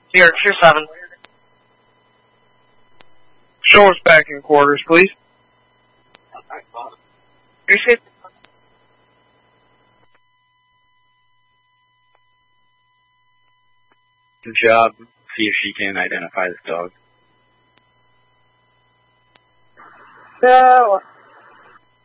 Here, Tier 7. Show us back in quarters, please. Appreciate it. Good job. See if she can identify this dog. Yeah, well,